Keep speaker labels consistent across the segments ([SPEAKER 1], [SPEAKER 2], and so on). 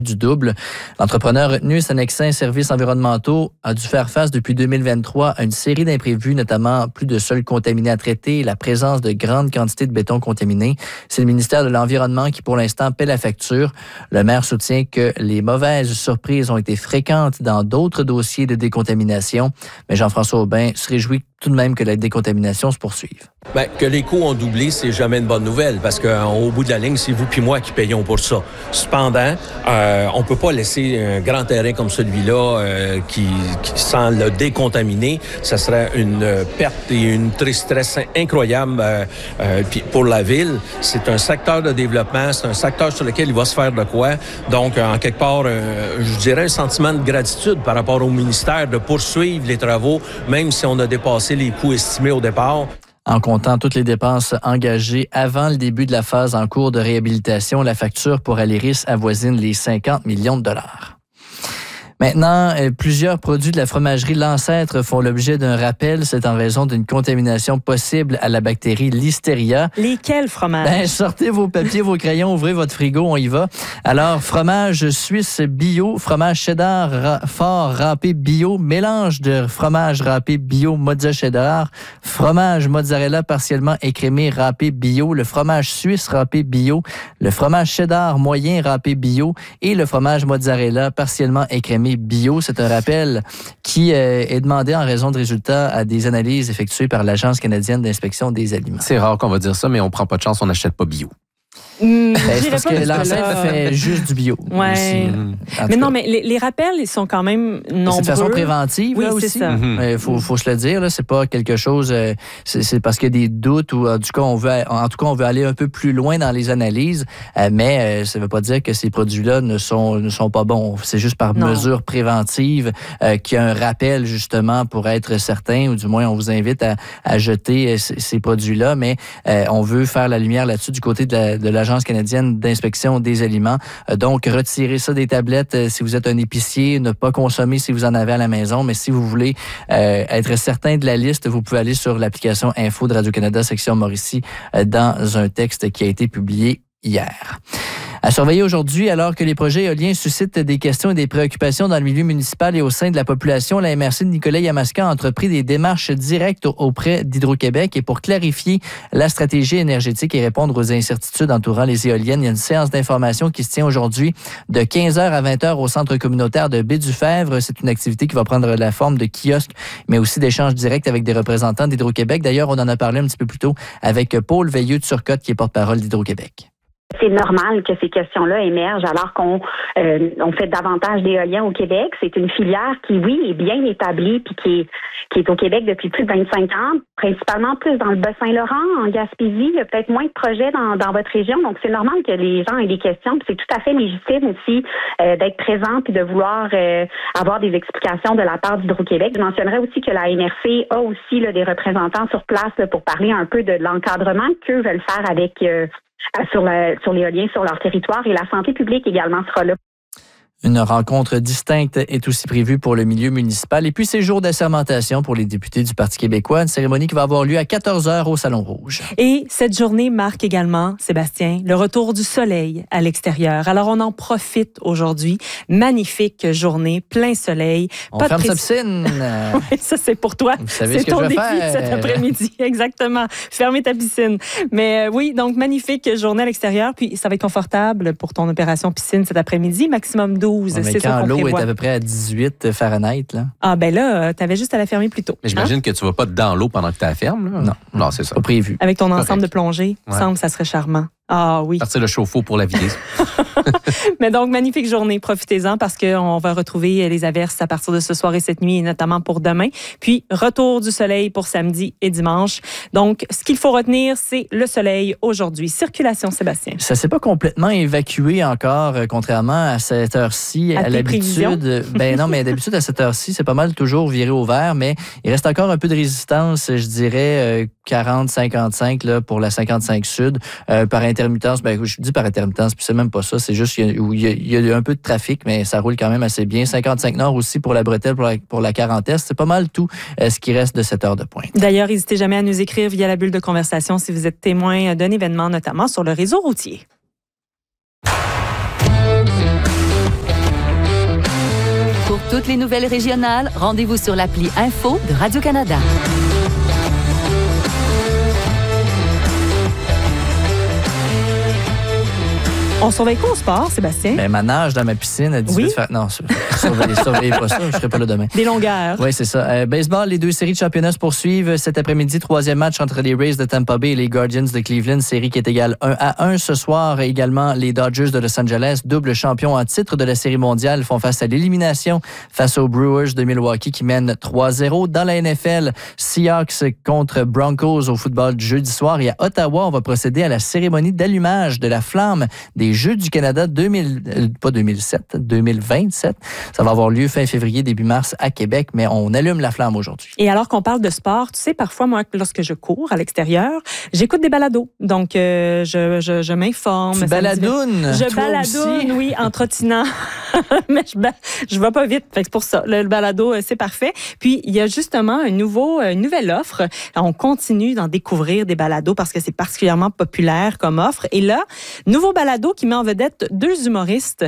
[SPEAKER 1] du double. L'entrepreneur retenu, Sanexin Services environnementaux, a dû faire face depuis 2023 à une série d'imprévus, notamment plus de sols contaminés à traiter et la présence de grandes quantités de béton contaminé. C'est le ministère de l'Environnement qui, pour l'instant, paie la facture. Le maire soutient que les mauvaises surprises ont été fréquentes dans d'autres dossiers de décontamination, mais Jean-François Aubin se réjouit tout de même que la décontamination se poursuive.
[SPEAKER 2] Bien, que les coûts ont doublé, c'est jamais une bonne nouvelle parce qu'au bout de la ligne, c'est vous puis moi qui payons pour ça. Cependant, on peut pas laisser un grand terrain comme celui-là qui sans le décontaminer. Ça serait une perte et une tristesse incroyable puis pour la ville. C'est un secteur de développement, c'est un secteur sur lequel il va se faire de quoi. Donc, en quelque part, je dirais un sentiment de gratitude par rapport au ministère de poursuivre les travaux, même si on a dépassé les coûts estimés au départ.
[SPEAKER 1] En comptant toutes les dépenses engagées avant le début de la phase en cours de réhabilitation, la facture pour Aléris avoisine les 50 millions de dollars. Maintenant, plusieurs produits de la fromagerie L'Ancêtre font l'objet d'un rappel. C'est en raison d'une contamination possible à la bactérie Listeria.
[SPEAKER 3] Lesquels fromages?
[SPEAKER 1] Ben, sortez vos papiers, vos crayons, ouvrez votre frigo, on y va. Alors, fromage suisse bio, fromage cheddar fort râpé bio, mélange de fromage râpé bio mozza cheddar, fromage mozzarella partiellement écrémé râpé bio, le fromage suisse râpé bio, le fromage cheddar moyen râpé bio et le fromage mozzarella partiellement écrémé bio. C'est un rappel qui est demandé en raison de résultats à des analyses effectuées par l'Agence canadienne d'inspection des aliments.
[SPEAKER 4] C'est rare qu'on va dire ça, mais on prend pas de chance, on n'achète pas bio.
[SPEAKER 1] C'est parce que L'Ancêtre fait juste du bio.
[SPEAKER 3] Ouais.
[SPEAKER 1] Aussi,
[SPEAKER 3] mais non, mais les rappels, ils sont quand même nombreux.
[SPEAKER 1] C'est de façon préventive,
[SPEAKER 3] oui,
[SPEAKER 1] là, aussi.
[SPEAKER 3] C'est ça.
[SPEAKER 1] Faut se le dire, là, c'est pas quelque chose... c'est parce qu'il y a des doutes ou, en tout cas, on veut aller un peu plus loin dans les analyses, mais ça veut pas dire que ces produits-là ne sont pas bons. C'est juste par mesure préventive qu'il y a un rappel, justement, pour être certain, ou du moins, on vous invite à jeter ces produits-là, mais on veut faire la lumière là-dessus du côté de l'Agence canadienne d'inspection des aliments. Donc, retirez ça des tablettes si vous êtes un épicier, ne pas consommer si vous en avez à la maison, mais si vous voulez être certain de la liste, vous pouvez aller sur l'application Info de Radio-Canada, section Mauricie, dans un texte qui a été publié hier. À surveiller aujourd'hui, alors que les projets éoliens suscitent des questions et des préoccupations dans le milieu municipal et au sein de la population, la MRC de Nicolet-Yamaska a entrepris des démarches directes auprès d'Hydro-Québec et pour clarifier la stratégie énergétique et répondre aux incertitudes entourant les éoliennes. Il y a une séance d'information qui se tient aujourd'hui de 15h à 20h au centre communautaire de Baie-du-Fèvre. C'est une activité qui va prendre la forme de kiosques, mais aussi d'échanges directs avec des représentants d'Hydro-Québec. D'ailleurs, on en a parlé un petit peu plus tôt avec Paul Veilleux de Turcotte, qui est porte-parole d'Hydro-Québec.
[SPEAKER 5] C'est normal que ces questions-là émergent alors qu'on fait davantage d'éolien au Québec. C'est une filière qui, oui, est bien établie puis qui est au Québec depuis plus de 25 ans, principalement plus dans le Bas-Saint-Laurent, en Gaspésie. Il y a peut-être moins de projets dans votre région, donc c'est normal que les gens aient des questions. Puis c'est tout à fait légitime aussi d'être présent puis de vouloir avoir des explications de la part d'Hydro-Québec. Je mentionnerais aussi que la MRC a aussi des représentants sur place pour parler un peu de l'encadrement qu'eux veulent faire avec... sur l'éolien sur leur territoire et la santé publique également sera là.
[SPEAKER 1] Une rencontre distincte est aussi prévue pour le milieu municipal. Et puis, c'est jour d'assermentation pour les députés du Parti québécois. Une cérémonie qui va avoir lieu à 14h au Salon Rouge.
[SPEAKER 3] Et cette journée marque également, Sébastien, le retour du soleil à l'extérieur. Alors, on en profite aujourd'hui. Magnifique journée, plein soleil.
[SPEAKER 1] On ferme sa piscine.
[SPEAKER 3] Oui, ça, c'est pour toi.
[SPEAKER 1] Vous savez
[SPEAKER 3] c'est
[SPEAKER 1] ce que
[SPEAKER 3] ton
[SPEAKER 1] je vais
[SPEAKER 3] défi
[SPEAKER 1] faire.
[SPEAKER 3] cet après-midi. Exactement. Fermer ta piscine. Mais oui, donc, magnifique journée à l'extérieur. Puis, ça va être confortable pour ton opération piscine cet après-midi. Maximum 12.
[SPEAKER 1] Ouais, mais quand l'eau est à peu près à 18 Fahrenheit, là.
[SPEAKER 3] Ah, ben là, t'avais juste à la fermer plus tôt.
[SPEAKER 4] Mais j'imagine que tu vas pas dans l'eau pendant que tu la fermes, là. Non, c'est ça.
[SPEAKER 1] Pas prévu.
[SPEAKER 3] Avec ton ensemble de plongée, il semble que ça serait charmant. Ah oui.
[SPEAKER 4] Partir le chauffe-eau pour la vider.
[SPEAKER 3] Mais donc, magnifique journée. Profitez-en parce qu'on va retrouver les averses à partir de ce soir et cette nuit, et notamment pour demain. Puis, retour du soleil pour samedi et dimanche. Donc, ce qu'il faut retenir, c'est le soleil aujourd'hui. Circulation, Sébastien.
[SPEAKER 1] Ça s'est pas complètement évacué encore, contrairement à cette heure-ci.
[SPEAKER 3] À
[SPEAKER 1] l'habitude, ben non, mais d'habitude, à cette heure-ci, c'est pas mal toujours viré au vert, mais il reste encore un peu de résistance, je dirais 40-55 là, pour la 55 Sud, par intermittence. Ben, je dis par intermittence, puis c'est même pas ça. C'est juste qu'il y a un peu de trafic, mais ça roule quand même assez bien. 55 Nord aussi pour la bretelle, pour la 40 Est. C'est pas mal tout ce qui reste de cette heure de pointe.
[SPEAKER 3] D'ailleurs, n'hésitez jamais à nous écrire via la bulle de conversation si vous êtes témoin d'un événement, notamment sur le réseau routier.
[SPEAKER 6] toutes les nouvelles régionales, rendez-vous sur l'appli Info de Radio-Canada.
[SPEAKER 3] On surveille quoi au sport, Sébastien?
[SPEAKER 1] Ben, ma nage dans ma piscine à 18 Non, surveillez pas ça, je ne serai pas là demain.
[SPEAKER 3] Des longueurs.
[SPEAKER 1] Oui, c'est ça. Baseball, les 2 séries de championnat se poursuivent cet après-midi. 3e match entre les Rays de Tampa Bay et les Guardians de Cleveland. Série qui est égale 1-1. Ce soir, également, les Dodgers de Los Angeles, double champion en titre de la Série mondiale, font face à l'élimination face aux Brewers de Milwaukee qui mènent 3-0. Dans la NFL, Seahawks contre Broncos au football du jeudi soir. Et à Ottawa, on va procéder à la cérémonie d'allumage de la flamme des Jeux du Canada 2027. Ça va avoir lieu fin février, début mars à Québec, mais on allume la flamme aujourd'hui.
[SPEAKER 3] Et alors qu'on parle de sport, tu sais, parfois, moi, lorsque je cours à l'extérieur, j'écoute des balados. Donc, je m'informe.
[SPEAKER 1] Tu baladounes?
[SPEAKER 3] Je baladoune, oui, en trottinant. Mais je vais pas vite. Fait que c'est pour ça. Le balado, c'est parfait. Puis, il y a justement une nouvelle offre. On continue d'en découvrir des balados parce que c'est particulièrement populaire comme offre. Et là, nouveau balado qui met en vedette 2 humoristes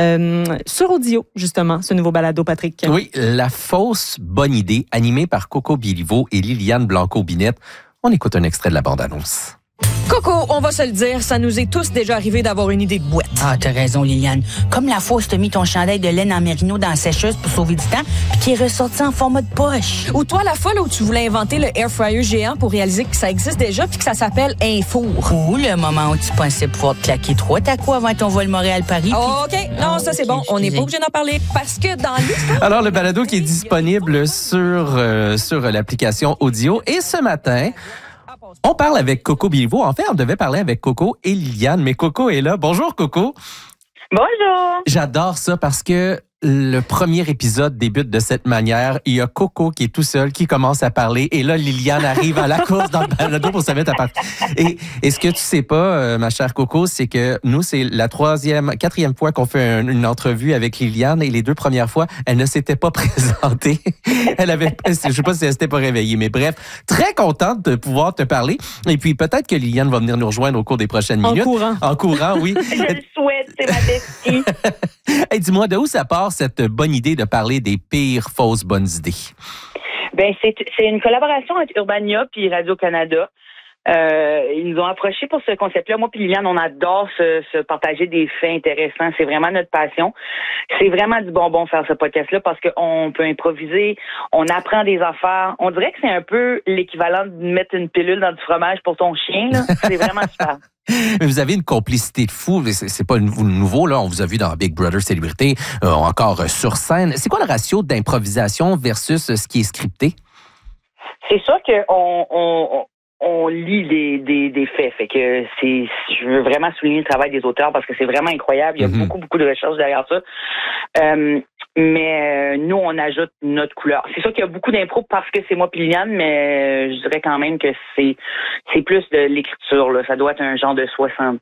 [SPEAKER 3] sur audio, justement, ce nouveau balado, Patrick.
[SPEAKER 4] Oui, La fausse bonne idée, animée par Coco Biliveau et Liliane Blanco-Binette. On écoute un extrait de la bande-annonce.
[SPEAKER 7] Coco, on va se le dire, ça nous est tous déjà arrivé d'avoir une idée de boîte.
[SPEAKER 8] Ah, t'as raison, Liliane. Comme la fois où t'as mis ton chandail de laine en mérino dans la sécheuse pour sauver du temps, puis qui est ressorti en format de poche.
[SPEAKER 7] Ou toi, la fois là, où tu voulais inventer le air fryer géant pour réaliser que ça existe déjà puis que ça s'appelle un four.
[SPEAKER 8] Ou le moment où tu pensais pouvoir te claquer 3 tacos avant ton vol Montréal-Paris.
[SPEAKER 7] OK, non, ça c'est bon. On n'est pas obligé d'en parler parce que dans l'histoire...
[SPEAKER 4] Alors, le balado qui est disponible sur l'application audio. Et ce matin... on parle avec Coco Biliveau. En fait, on devait parler avec Coco et Liliane, mais Coco est là. Bonjour, Coco.
[SPEAKER 5] Bonjour.
[SPEAKER 4] J'adore ça parce que le premier épisode débute de cette manière. Il y a Coco qui est tout seul, qui commence à parler. Et là, Liliane arrive à la course dans le balado pour se mettre à parler. Et ce que tu sais pas, ma chère Coco, c'est que nous, c'est la 4e fois qu'on fait une entrevue avec Liliane. Et les 2 premières fois, elle ne s'était pas présentée. Je sais pas si elle s'était pas réveillée. Mais bref, très contente de pouvoir te parler. Et puis, peut-être que Liliane va venir nous rejoindre au cours des prochaines minutes. En courant, oui.
[SPEAKER 5] Je le souhaite, c'est ma bestie.
[SPEAKER 4] Hey, dis-moi, de où ça part cette bonne idée de parler des pires fausses bonnes idées?
[SPEAKER 9] Ben c'est une collaboration entre Urbania puis Radio-Canada. Ils nous ont approchés pour ce concept-là. Moi puis Liliane, on adore se partager des faits intéressants. C'est vraiment notre passion. C'est vraiment du bonbon faire ce podcast-là parce qu'on peut improviser, on apprend des affaires. On dirait que c'est un peu l'équivalent de mettre une pilule dans du fromage pour ton chien, là. C'est vraiment super.
[SPEAKER 4] Mais vous avez une complicité de fou. C'est pas nouveau, là. On vous a vu dans Big Brother Célébrité, encore sur scène. C'est quoi le ratio d'improvisation versus ce qui est scripté?
[SPEAKER 9] C'est sûr qu'on lit des faits. Fait que je veux vraiment souligner le travail des auteurs parce que c'est vraiment incroyable. Il y a beaucoup de recherches derrière ça. Mais nous, on ajoute notre couleur. C'est sûr qu'il y a beaucoup d'impro parce que c'est moi puis Liliane, mais je dirais quand même que c'est plus de l'écriture, là. Ça doit être un genre de 70-30%.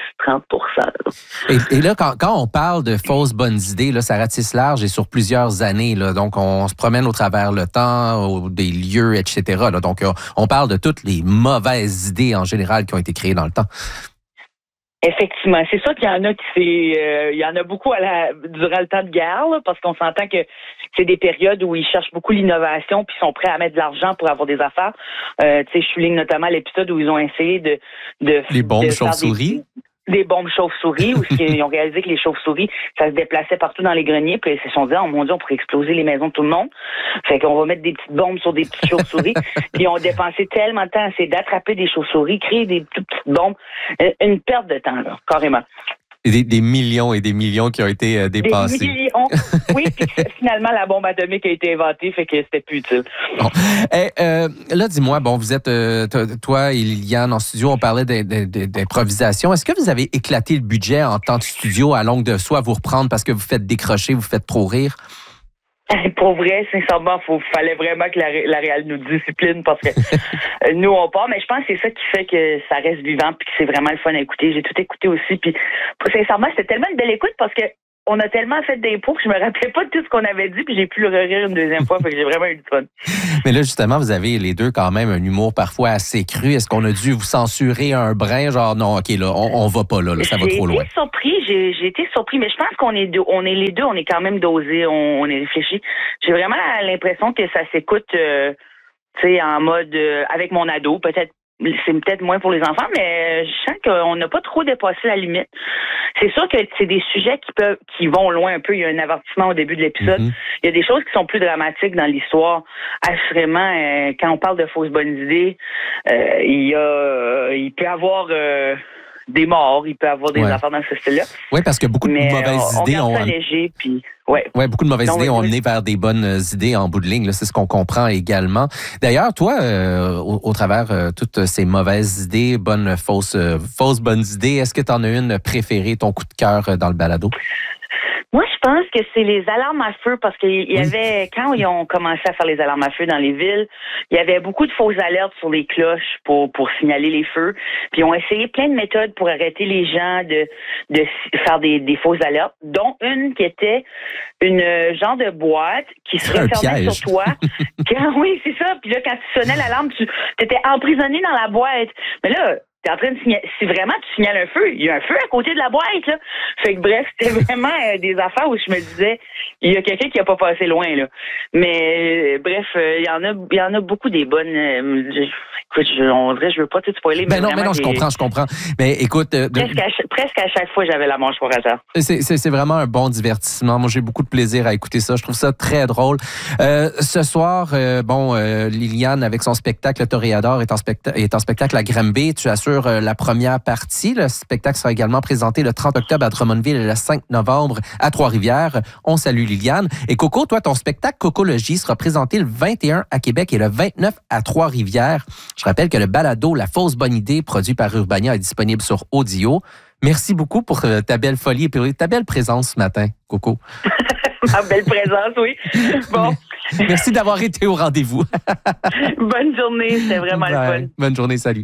[SPEAKER 4] Et là, quand on parle de fausses bonnes idées, là, ça ratisse large et sur plusieurs années. Là, donc, on se promène au travers le temps, des lieux, etc. Là, donc, on parle de toutes les mauvaises idées en général qui ont été créées dans le temps.
[SPEAKER 9] Effectivement, c'est sûr qu'il y en a il y en a beaucoup durant le temps de guerre, là, parce qu'on s'entend que c'est des périodes où ils cherchent beaucoup l'innovation puis sont prêts à mettre de l'argent pour avoir des affaires. Tu sais, je souligne notamment l'épisode où ils ont essayé de
[SPEAKER 4] les bombes chauves-souris.
[SPEAKER 9] Des bombes chauves-souris, où ils ont réalisé que les chauves-souris, ça se déplaçait partout dans les greniers, puis ils se sont dit, oh mon Dieu, on pourrait exploser les maisons de tout le monde. Fait qu'on va mettre des petites bombes sur des petites chauves-souris. Puis ils ont dépensé tellement de temps à essayer d'attraper des chauves-souris, créer des toutes petites bombes. Une perte de temps, là, carrément.
[SPEAKER 4] Des millions et des millions qui ont été dépensés.
[SPEAKER 9] Des millions. Oui, puis finalement, la bombe atomique a été inventée, fait que c'était plus utile.
[SPEAKER 4] Bon. Là, dis-moi, bon, vous êtes, toi et Liliane, en studio, on parlait d'improvisation. Est-ce que vous avez éclaté le budget en temps de studio à longue de soi à vous reprendre parce que vous faites décrocher, vous faites trop rire?
[SPEAKER 9] Pour vrai, sincèrement, fallait vraiment que la Réal nous discipline parce que nous, on part. Mais je pense que c'est ça qui fait que ça reste vivant puis que c'est vraiment le fun à écouter. J'ai tout écouté aussi. Puis sincèrement, c'était tellement une belle écoute parce que on a tellement fait d'impôts que je me rappelais pas de tout ce qu'on avait dit, puis j'ai pu le rire une deuxième fois, fait que j'ai vraiment eu du fun.
[SPEAKER 4] Mais là, justement, vous avez les deux quand même un humour parfois assez cru. Est-ce qu'on a dû vous censurer un brin, genre non, OK, là, on va pas là, ça va trop loin?
[SPEAKER 9] J'ai été surpris, mais je pense qu'on est les deux, on est quand même dosés, on est réfléchis. J'ai vraiment l'impression que ça s'écoute, tu sais, en mode avec mon ado, c'est peut-être moins pour les enfants, mais je sens qu'on n'a pas trop dépassé la limite. C'est sûr que c'est des sujets qui vont loin un peu. Il y a un avertissement au début de l'épisode. Il y a des choses qui sont plus dramatiques dans l'histoire. Assurément, quand on parle de fausses bonnes idées, il peut y avoir des morts, il peut y avoir des affaires dans ce style-là.
[SPEAKER 4] Oui, parce que beaucoup de mauvaises idées ont
[SPEAKER 9] allégé, puis
[SPEAKER 4] beaucoup de mauvaises idées ont amené vers des bonnes idées en bout de ligne. Là, c'est ce qu'on comprend également. D'ailleurs, toi, au travers toutes ces mauvaises idées, fausses bonnes idées, est-ce que tu en as une préférée, ton coup de cœur dans le balado?
[SPEAKER 9] Moi, je pense que c'est les alarmes à feu parce qu'il y avait, quand ils ont commencé à faire les alarmes à feu dans les villes, il y avait beaucoup de fausses alertes sur les cloches pour signaler les feux. Puis ils ont essayé plein de méthodes pour arrêter les gens de faire des fausses alertes, dont une qui était une genre de boîte qui se refermait sur toi. Oui, c'est ça. Puis là, quand tu sonnais l'alarme, tu étais emprisonné dans la boîte. Mais là, t'es en train de signaler. Si vraiment tu signales un feu, il y a un feu à côté de la boîte, là. Fait que bref, c'était vraiment des affaires où je me disais, il y a quelqu'un qui a pas passé loin, là. Mais bref, il y en a beaucoup des bonnes. Écoute, on dirait, je veux pas tout spoiler.
[SPEAKER 4] Mais non, je comprends. Mais écoute,
[SPEAKER 9] presque à chaque fois, j'avais la mâchoire à terre.
[SPEAKER 4] C'est vraiment un bon divertissement. Moi, j'ai beaucoup de plaisir à écouter ça. Je trouve ça très drôle. Ce soir, Liliane, avec son spectacle Le Toréador, est en spectacle à Granby. Tu assures la première partie. Le spectacle sera également présenté le 30 octobre à Drummondville et le 5 novembre à Trois-Rivières. On salue Liliane. Et Coco, toi, ton spectacle Cocologie sera présenté le 21 à Québec et le 29 à Trois-Rivières. Je rappelle que le balado La fausse bonne idée, produit par Urbania, est disponible sur Audio. Merci beaucoup pour ta belle folie et pour ta belle présence ce matin, Coco.
[SPEAKER 9] Ma belle présence, oui. Bon.
[SPEAKER 4] Merci d'avoir été au rendez-vous.
[SPEAKER 9] Bonne journée, c'était vraiment le fun.
[SPEAKER 4] Bonne journée, salut.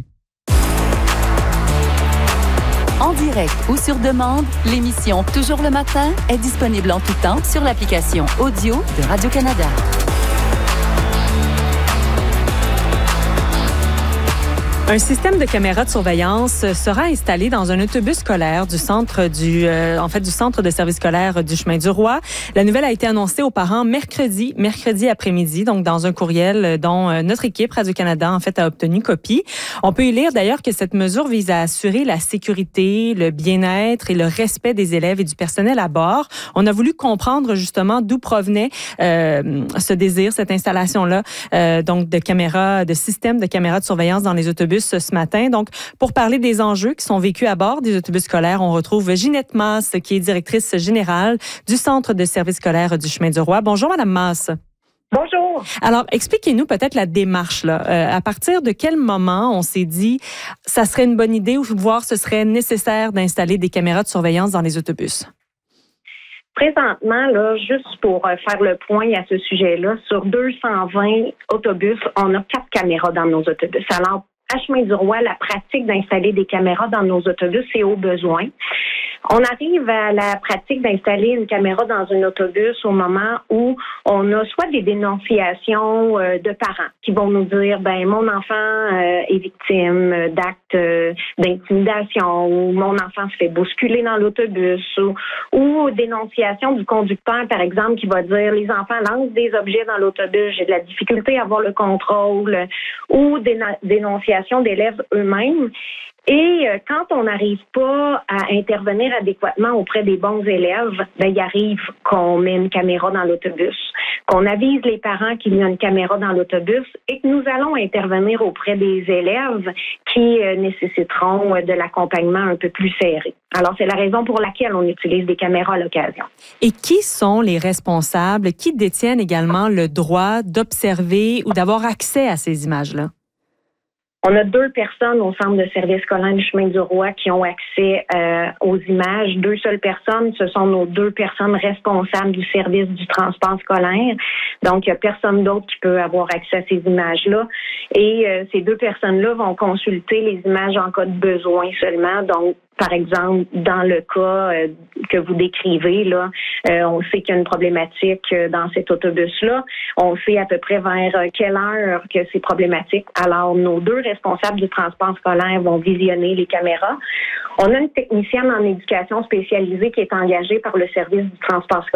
[SPEAKER 6] En direct ou sur demande, l'émission Toujours le matin est disponible en tout temps sur l'application audio de Radio-Canada.
[SPEAKER 3] Un système de caméras de surveillance sera installé dans un autobus scolaire du centre de service scolaire du Chemin du Roi. La nouvelle a été annoncée aux parents mercredi après-midi, donc dans un courriel dont notre équipe Radio-Canada en fait a obtenu copie. On peut y lire d'ailleurs que cette mesure vise à assurer la sécurité, le bien-être et le respect des élèves et du personnel à bord. On a voulu comprendre justement d'où provenait ce désir, cette installation-là, donc de système de caméras de surveillance dans les autobus ce matin. Donc, pour parler des enjeux qui sont vécus à bord des autobus scolaires, on retrouve Ginette Masse, qui est directrice générale du Centre de service scolaire du Chemin du Roi. Bonjour, Madame Masse.
[SPEAKER 5] Bonjour.
[SPEAKER 3] Alors, expliquez-nous peut-être la démarche, là. À partir de quel moment on s'est dit ça serait une bonne idée ou voire ce serait nécessaire d'installer des caméras de surveillance dans les autobus?
[SPEAKER 5] Présentement, là, juste pour faire le point à ce sujet-là, sur 220 autobus, on a 4 caméras dans nos autobus. Alors, à Chemin du Roi, la pratique d'installer des caméras dans nos autobus, c'est au besoin. On arrive à la pratique d'installer une caméra dans un autobus au moment où on a soit des dénonciations de parents qui vont nous dire, mon enfant est victime d'actes d'intimidation ou mon enfant se fait bousculer dans l'autobus ou dénonciation du conducteur, par exemple, qui va dire les enfants lancent des objets dans l'autobus, j'ai de la difficulté à avoir le contrôle ou dénonciation d'élèves eux-mêmes. Et quand on n'arrive pas à intervenir adéquatement auprès des bons élèves, il arrive qu'on met une caméra dans l'autobus, qu'on avise les parents qu'il y a une caméra dans l'autobus et que nous allons intervenir auprès des élèves qui nécessiteront de l'accompagnement un peu plus serré. Alors, c'est la raison pour laquelle on utilise des caméras à l'occasion.
[SPEAKER 3] Et qui sont les responsables qui détiennent également le droit d'observer ou d'avoir accès à ces images-là?
[SPEAKER 5] On a 2 personnes au centre de service scolaire du Chemin du Roi qui ont accès aux images. 2 seules personnes, ce sont nos 2 personnes responsables du service du transport scolaire. Donc, il n'y a personne d'autre qui peut avoir accès à ces images-là. Et ces 2 personnes-là vont consulter les images en cas de besoin seulement. Donc, par exemple, dans le cas que vous décrivez, là, on sait qu'il y a une problématique dans cet autobus-là. On sait à peu près vers quelle heure que c'est problématique. Alors, nos 2 responsables du transport scolaire vont visionner les caméras. On a une technicienne en éducation spécialisée qui est engagée par le service du transport scolaire